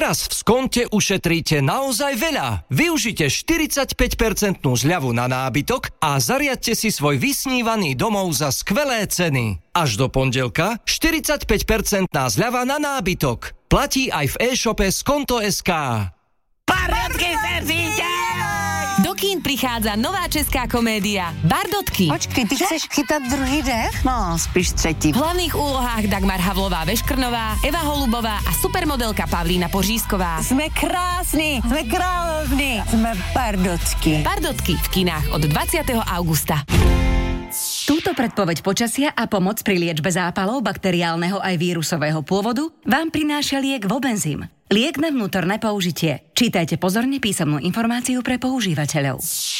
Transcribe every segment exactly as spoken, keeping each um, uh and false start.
Teraz v Skonte ušetríte naozaj veľa. Využite štyridsaťpäť percent zľavu na nábytok a zariadte si svoj vysnívaný domov za skvelé ceny. Až do pondelka štyridsaťpäť percent zľava na nábytok. Platí aj v e-shope Skonto bodka es ká. Bardotky, servíte! Do kín prichádza nová česká komédia Bardotky. Počkej, ty chceš chytať druhý dech? No, spíš tretí. V hlavných úlohách Dagmar Havlová-Veškrnová, Eva Holubová a supermodelka Pavlína Pořízková. Sme krásni, sme kráľovní, sme Bardotky. Bardotky v kinách od dvadsiateho augusta. Túto predpoveď počasia a pomoc pri liečbe zápalov bakteriálneho aj vírusového pôvodu vám prináša liek Vobenzym. Liek na vnútorné použitie. Čítajte pozorne písomnú informáciu pre používateľov.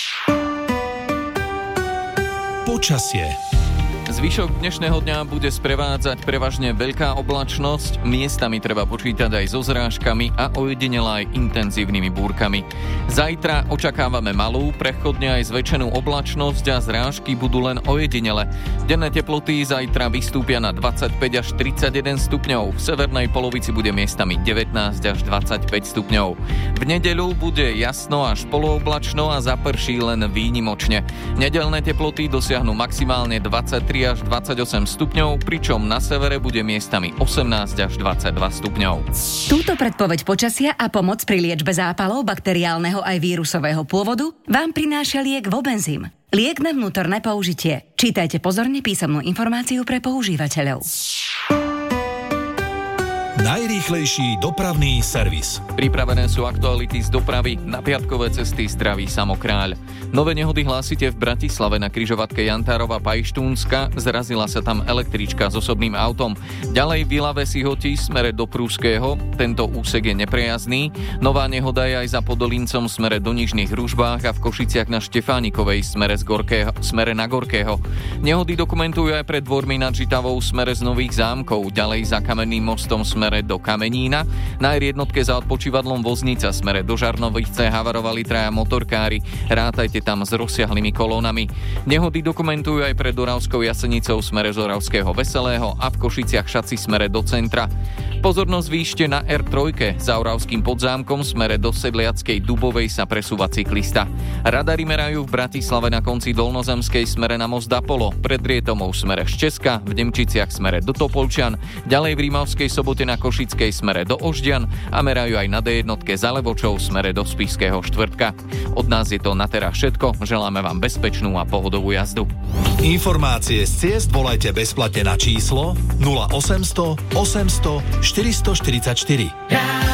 Počasie. Zvyšok dnešného dňa bude sprevádzať prevažne veľká oblačnosť, miestami treba počítať aj so zrážkami a ojedinele aj intenzívnymi búrkami. Zajtra očakávame malú, prechodne aj zväčšenú oblačnosť a zrážky budú len ojedinele. Denné teploty zajtra vystúpia na dvadsaťpäť až tridsaťjeden stupňov, v severnej polovici bude miestami devätnásť až dvadsaťpäť stupňov. V nedeľu bude jasno až polooblačno a zaprší len výnimočne. Nedeľné teploty dosiahnu maximálne dvadsaťtri až dvadsaťosem stupňov, pričom na severe bude miestami osemnásť až dvadsaťdva stupňov. Túto predpoveď počasia a pomoc pri liečbe zápalov bakteriálneho aj vírusového pôvodu vám prináša liek Vobenzym. Liek na vnútorné použitie. Čítajte pozorne písomnú informáciu pre používateľov. Najrýchlejší dopravný servis. Pripravené sú aktuality z dopravy, na piatkové cesty zdraví Samokráľ. Nové nehody hlásite v Bratislave na križovatke Jantárova Pajštúnska, zrazila sa tam električka s osobným autom. Ďalej v Ilave Sihoti smere do Prúského, tento úsek je neprejazdný. Nová nehoda je aj za Podolíncom smere do Nižných Ružbách a v Košiciach na Štefánikovej smere, z Gorkého, smere na Gorkého. Nehody dokumentujú aj pred dvormi nad Žitavou smere z Nových Zámkov, ďalej za Kamenným mostom smere do Kamenína. Na er jednotke za odpočívadlom Voznica smere do Žarnovice havarovali traja motorkári. Rátajte tam s rozsiahlými kolónami. Nehody dokumentujú aj pred Oravskou Jasenicou smere z Oravského Veselého a v Košiciach Šaci smere do centra. Pozornosť výšte na er tri za Oravským Podzámkom smere do Sedliackej Dubovej sa presúva cyklista. Radary merajú v Bratislave na konci Dolnozemskej smere na most Apollo, pred Rietomou smere z Česka, v Demčiciach smere do Topolčian, ďalej v Rímavskej Sobote na Košickej smere do Ožďan a merajú aj na dé jednotke za Levočou smere do Spišského Štvrtka. Od nás je to na teraz všetko, želáme vám bezpečnú a pohodovú jazdu. Informácie z ciest volajte bezplatne na číslo nula osemsto osemsto štyristoštyridsaťštyri.